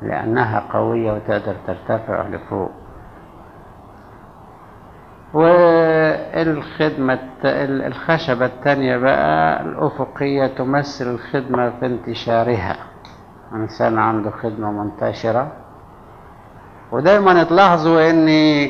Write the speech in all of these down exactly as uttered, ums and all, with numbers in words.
لأنها قوية وتقدر ترتفع لفوق. والخدمة الخشبة الثانية بقى الأفقية تمثل الخدمة في انتشارها. إنسان عنده خدمة منتشرة، ودايما تلاحظوا ان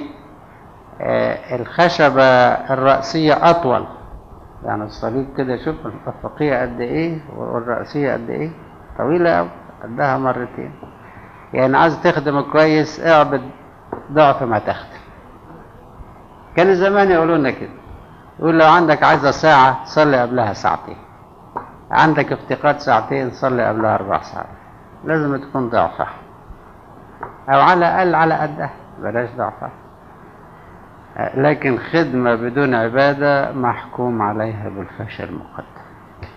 الخشبة الرأسية أطول، يعني الصليب كده شوف الأفقية قد إيه والرأسية قد إيه، طويلة أوي قدها مرتين. يعني عايز تخدم كويس اعبد ضعف ما تخدم. كان زمان يقولوا لنا كده، يقول لو عندك عايزة ساعة صلي قبلها ساعتين، عندك افتقاد ساعتين صلي قبلها أربع ساعات، لازم تكون ضعفها أو على الأقل على قدها، بلاش ضعفها. لكن خدمة بدون عبادة محكوم عليها بالفشل مقدم.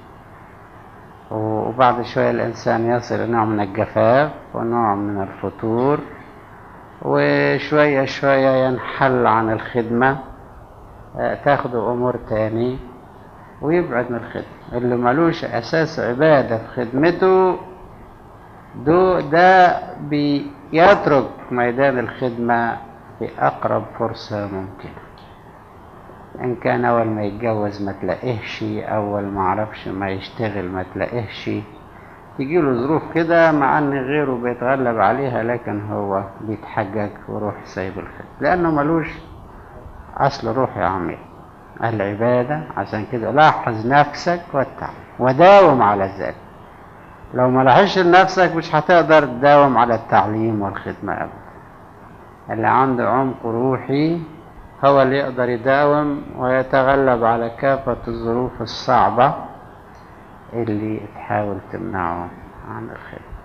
وبعد شوية الإنسان يصل نوع من الجفاف ونوع من الفتور، وشوية شوية ينحل عن الخدمة، تاخد أمور تاني ويبعد من الخدمة. اللي ملوش أساس عبادة في خدمته دو ده بيترك ميدان الخدمة في أقرب فرصة ممكنة. إن كان أول ما يتجوز ما تلاقيهش، أول ما عرفش ما يشتغل ما تلاقيهش، تجيله ظروف كده مع أن غيره بيتغلب عليها، لكن هو بيتحجج وروح سايب الخدمة لأنه ملوش أصل روح يا عمي العبادة. عشان كده لاحظ نفسك واتعب وداوم على ذلك. لو ما لاحظش لنفسك مش هتقدر تداوم على التعليم والخدمة أبدا. اللي عنده عمق روحي هو اللي يقدر يداوم ويتغلب على كافة الظروف الصعبة اللي تحاول تمنعه عن الخدمة.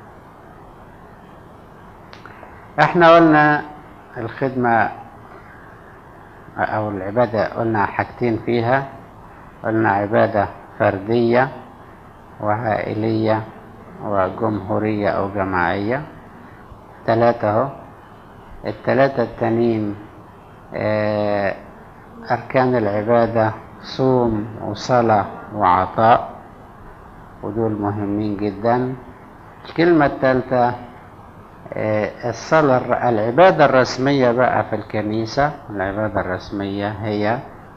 احنا قلنا الخدمة او العبادة قلنا حاجتين فيها، قلنا عبادة فردية وعائلية وجمهورية او جماعية، ثلاثة اهو. الثلاثة التانيين أركان العبادة صوم وصلاة وعطاء، ودول مهمين جدا. الكلمة الثالثة الصلاة. العبادة الرسمية بقى في الكنيسة، العبادة الرسمية هي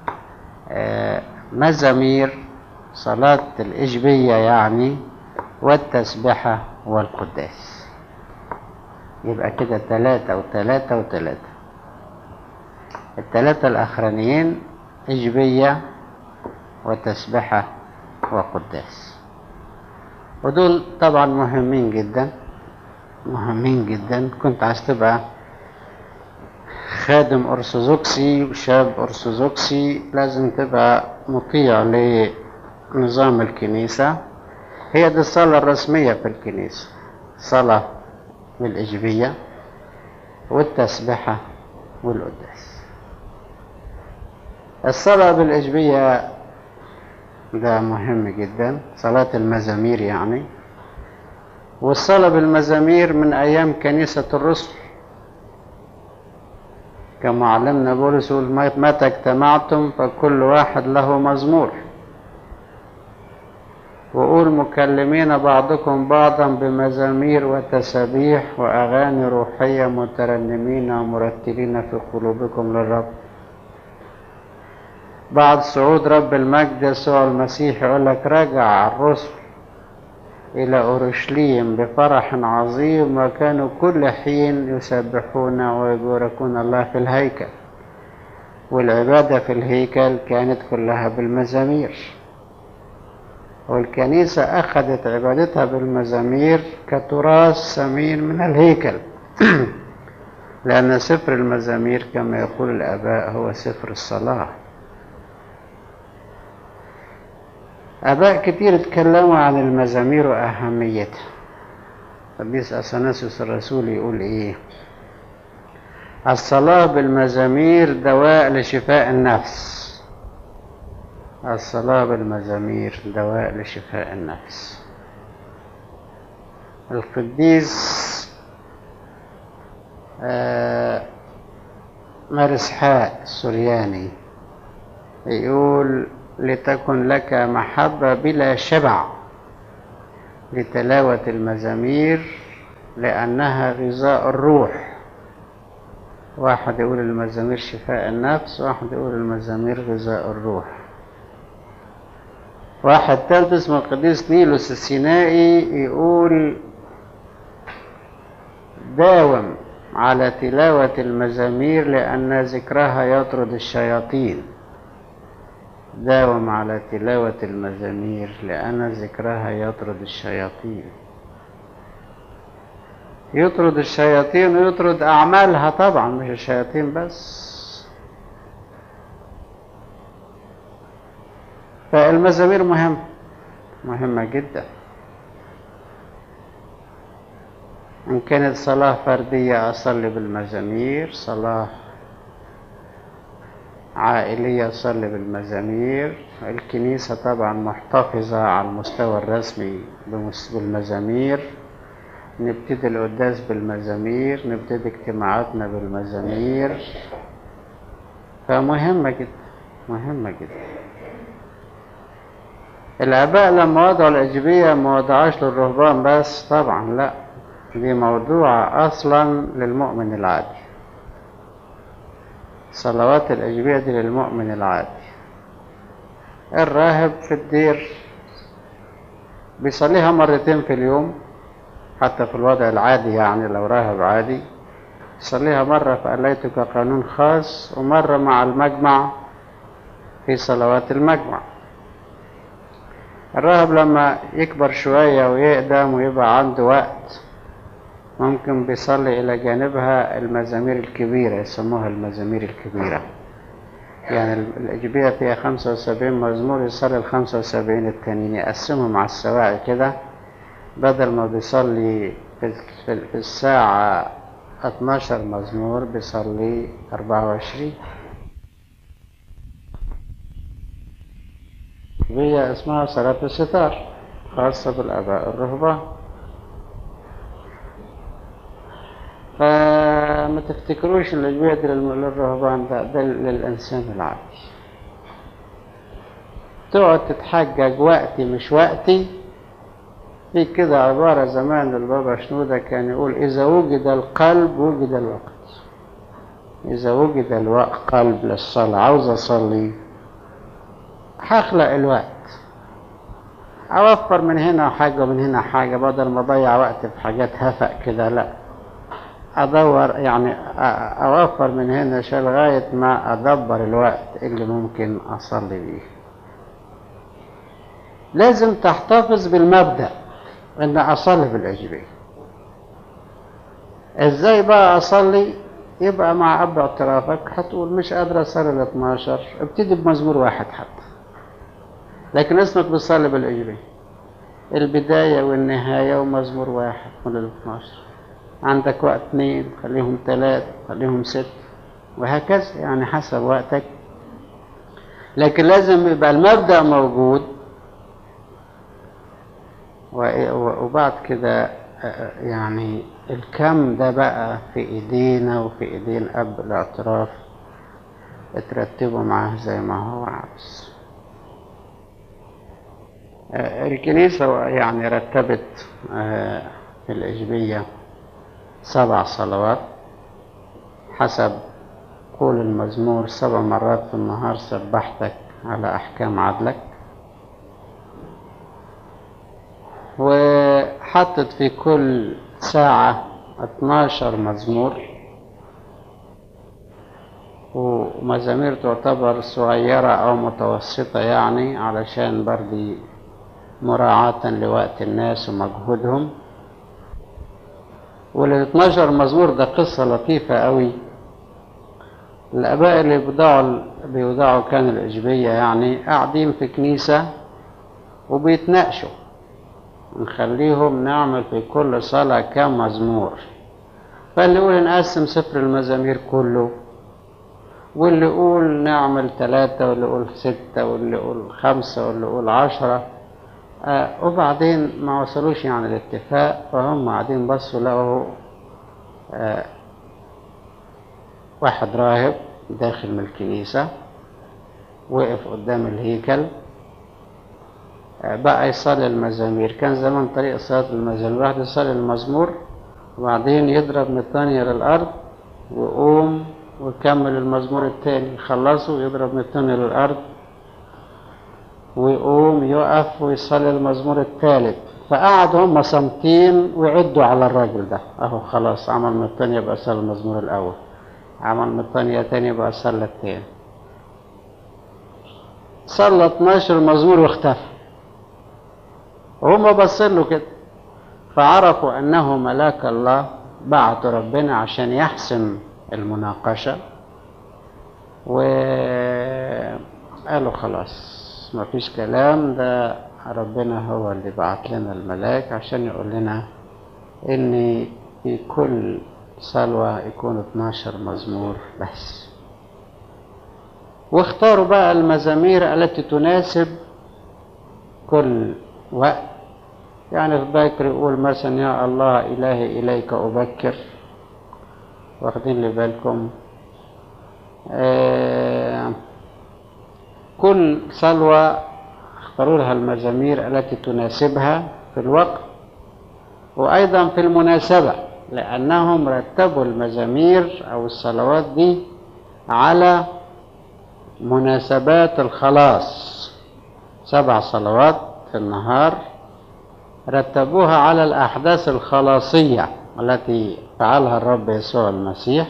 مزامير، صلاة الإجبية يعني، والتسبحة والقداس. يبقى كده ثلاثة وثلاثة وثلاثة. الثلاثة الأخرانيين إجبية وتسبحة وقداس، ودول طبعا مهمين جدا مهمين جدا. كنت عايز تبقى خادم أرثوذكسي وشاب أرثوذكسي لازم تبقى مطيع لنظام الكنيسة. هي دي الصلاة الرسمية في الكنيسة، صلاة بالإجبية والتسبحة والقداس. الصلاة بالإجبية ده مهم جدا، صلاة المزامير يعني. والصلاة بالمزامير من أيام كنيسة الرسل، كما علمنا بولس يقول متى اجتمعتم فكل واحد له مزمور، وقول مكلمين بعضكم بعضا بمزامير وتسابيح وأغاني روحية مترنمين ومرتلين في قلوبكم للرب. بعد صعود رب المجد يسوع المسيح يقول لك رجع الرسل إلى أورشليم بفرح عظيم، وكانوا كل حين يسبحون ويباركون الله في الهيكل. والعبادة في الهيكل كانت كلها بالمزامير، والكنيسة أخذت عبادتها بالمزامير كتراث ثمين من الهيكل لأن سفر المزامير كما يقول الآباء هو سفر الصلاة. آباء كتير اتكلموا عن المزامير وأهميتها. قديس أثناسيوس الرسول يقول إيه؟ الصلاة بالمزامير دواء لشفاء النفس. الصلاة بالمزامير دواء لشفاء النفس. القديس آه مرسحاء السورياني يقول لتكن لك محبة بلا شبع لتلاوة المزامير لأنها غذاء الروح. واحد يقول المزامير شفاء النفس، واحد يقول المزامير غذاء الروح. واحد تالت اسمه القديس نيلوس السينائي يقول داوم على تلاوة المزامير لأن ذكرها يطرد الشياطين. داوم على تلاوة المزامير لأن ذكرها يطرد الشياطين. يطرد الشياطين ويطرد أعمالها طبعا، مش الشياطين بس. فالمزامير مهمة مهمة جدا. إن كانت صلاة فردية أصلي بالمزامير، صلاة عائلية أصلي بالمزامير. الكنيسة طبعا محتفظة على المستوى الرسمي بالمزامير. نبتدي القداس بالمزامير، نبتدي اجتماعاتنا بالمزامير. فمهمة جدا مهمة جدا. الآباء لما وضعوا الأجبية ما وضعوش للرهبان بس طبعا، لا، دي موضوعة أصلا للمؤمن العادي. صلوات الأجبية دي للمؤمن العادي. الراهب في الدير بيصليها مرتين في اليوم، حتى في الوضع العادي، يعني لو راهب عادي يصليها مرة في قلايته كقانون خاص، ومرة مع المجمع في صلوات المجمع. الراهب لما يكبر شوية ويقدم ويبقى عنده وقت ممكن بيصلي إلى جانبها المزامير الكبيرة، يسموها المزامير الكبيرة. يعني الأجبية فيها خمسة وسبعين مزمور، يصلي الخمسة وسبعين التانيين، يقسمهم على السواعي كده. بدل ما بيصلي في الساعة اتناشر مزمور بيصلي أربعة وعشرين. هي اسمها صلاة الستار، خاصة بالآباء الرهبان. فما تفتكروش ان الأجبية دي للرهبان، ده, ده للإنسان العادي. تقعد تتحجج وقتي مش وقتي. في كده عبارة زمان البابا شنودة كان يقول إذا وجد القلب وجد الوقت. إذا وجد الوقت قلب للصلاة، عاوز أصلي، هخلق الوقت، أوفر من هنا حاجة ومن هنا حاجة، بدل ما أضيع وقت في حاجات هفق كده، لا، أدور يعني أوفر من هنا شيء لغاية ما أدبر الوقت اللي ممكن أصلي بيه. لازم تحتفظ بالمبدأ ان اصلي بالاجبية. ازاي بقى اصلي؟ يبقى مع اب اعترافك هتقول مش قادر اصلي ال اتناشر، ابتدي بمزمور واحد حتى، لكن اسمك بتصلي بالاجبية، البداية والنهاية ومزمور واحد من ال اتناشر. عندك وقت اثنين خليهم ثلاثة، خليهم ست، وهكذا، يعني حسب وقتك. لكن لازم يبقى المبدأ موجود، وبعد كده يعني الكم ده بقى في ايدينا وفي ايدين اب الاعتراف اترتبوا معاه زي ما هو عاوز. الكنيسة يعني رتبت في الأجبية سبع صلوات حسب قول المزمور: سبع مرات في النهار سبحتك على أحكام عدلك. وحطت في كل ساعة اتناشر مزمور، ومزامير تعتبر صغيرة أو متوسطة، يعني علشان برضي مراعاة لوقت الناس ومجهودهم. وال اتناشر مزمور ده قصة لطيفة قوي. الآباء اللي بيوضعوا بيوضعوا كان الأجبية يعني قاعدين في كنيسة وبيتناقشوا، نخليهم نعمل في كل صلاة كم مزمور. فاللي يقول نقسم سفر المزامير كله، واللي يقول نعمل ثلاثة، واللي يقول ستة، واللي يقول خمسة، واللي يقول عشرة. آه وبعدين ما وصلوش يعني الاتفاق، فهم قاعدين بصوا لقوا آه واحد راهب داخل من الكنيسة وقف قدام الهيكل بقى يصلي المزامير. كان زمان طريق صلاة المزامير، واحد يصلي المزمور وبعدين يضرب مطانية للأرض ويقوم ويكمل المزمور التاني، يخلصه ويضرب مطانية للأرض ويقوم يقف ويصلي المزمور الثالث. فقعدوا هم صامتين ويعدوا على الراجل ده، اهو خلاص عمل مطانية يبقى صلى المزمور الأول، عمل مطانية تاني يبقى صلى التاني. صلى اتناشر مزمور واختفى، وهم بصين له كده، فعرفوا أنه ملاك الله بعت ربنا عشان يحسم المناقشة، وقالوا خلاص مفيش كلام، ده ربنا هو اللي بعت لنا الملاك عشان يقول لنا إن في كل صلوة يكون اتناشر مزمور بس. واختاروا بقى المزامير التي تناسب كل وقت. يعني في باكر يقول مثلا يا الله إلهي إليك أبكر، واخدين لي بالكم؟ آه كل صلوة اختاروا لها المزامير التي تناسبها في الوقت وأيضا في المناسبة، لأنهم رتبوا المزامير أو الصلوات دي على مناسبات الخلاص. سبع صلوات في النهار رتبوها على الأحداث الخلاصية التي فعلها الرب يسوع المسيح.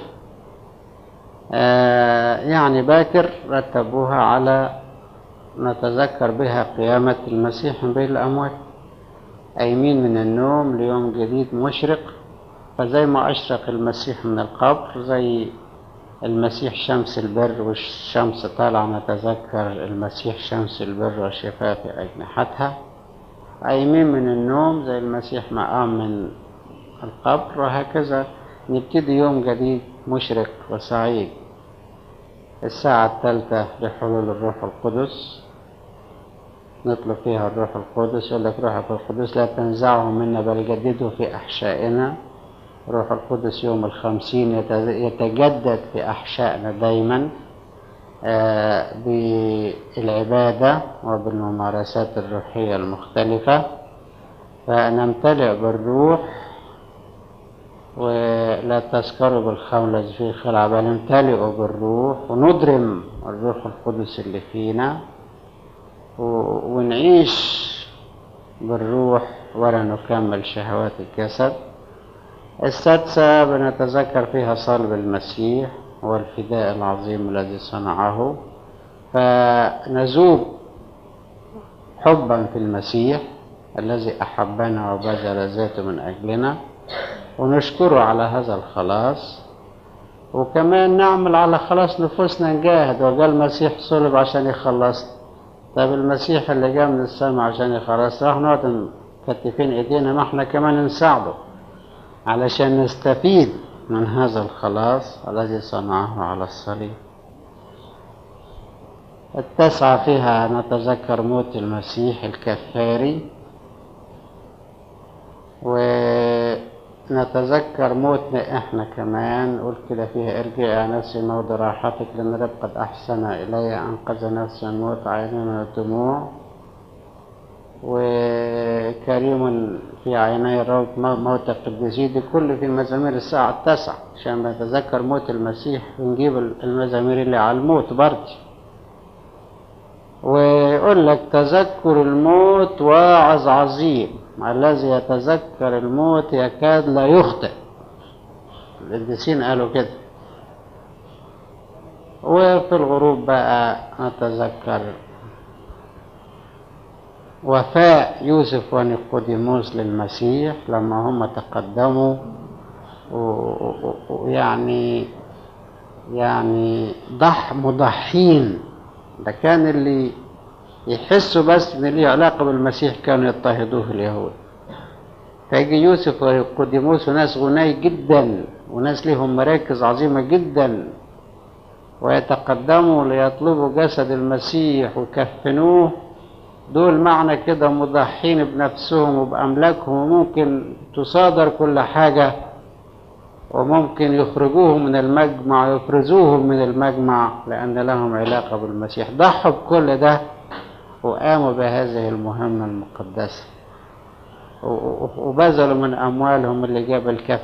آه يعني باكر رتبوها على نتذكر بها قيامة المسيح من بين الأموات، قايمين من النوم ليوم جديد مشرق، فزي ما أشرق المسيح من القبر زي المسيح شمس البر والشمس طالعة، نتذكر المسيح شمس البر والشفاء في أجنحتها، قايمين من النوم زي المسيح ما قام من القبر، وهكذا نبتدي يوم جديد مشرق وسعيد. الساعة الثالثة لحلول الروح القدس، نطلب فيها الروح القدس، يقول لك روحك القدس لا تنزعه منا بل جدده في أحشائنا. روح القدس يوم الخمسين يتجدد في أحشائنا دايما بالعبادة وبالممارسات الروحية المختلفة، فنمتلئ بالروح ولا تسكروا بالخمر الذي فيه خلع، بل نمتلئ بالروح ونضرم الروح القدس اللي فينا ونعيش بالروح ولا نكمل شهوات الجسد. السادسة بنتذكر فيها صلب المسيح والفداء العظيم الذي صنعه، فنذوب حبا في المسيح الذي أحبنا وبذل ذاته من أجلنا، ونشكره على هذا الخلاص، وكمان نعمل على خلاص نفوسنا، نجاهد. وقال المسيح صلب عشان يخلصنا. طب المسيح اللي جاء من السماء عشان يخلص، راح نقعد مكتفين ايدينا؟ ما احنا كمان نساعده علشان نستفيد من هذا الخلاص الذي صنعه على الصليب. التاسعة فيها نتذكر موت المسيح الكفاري، ونتذكر موتنا احنا كمان. نقول كده فيها ارجع يا نفسي موضع راحتك، لأن الرب قد أحسن إلي أنقذ نفسي من موت عيني من الدموع، وكريم في عيني الرب موت القديسين. دي كل في مزامير الساعة التاسعة عشان نتذكر موت المسيح، ونجيب المزامير اللي على الموت برضه. ويقول لك تذكر الموت واعظ عظيم، الذي يتذكر الموت يكاد لا يخطئ. القديسين قالوا كده. وفي الغروب بقى نتذكر وفاء يوسف ونيقوديموس للمسيح لما هم تقدموا ويعني يعني ضح مضحين. ده كان اللي يحسوا بس ان ليه علاقه بالمسيح كانوا يضطهدوه اليهود. فيجي يوسف ونيقوديموس وناس غني جدا وناس لهم مراكز عظيمه جدا، ويتقدموا ليطلبوا جسد المسيح ويكفنوه. دول معنى كده مضحين بنفسهم وبأملاكهم، وممكن تصادر كل حاجة، وممكن يخرجوهم من المجمع ويفرزوهم من المجمع لأن لهم علاقة بالمسيح. ضحوا بكل ده وقاموا بهذه المهمة المقدسة، وبذلوا من أموالهم اللي جاب الكف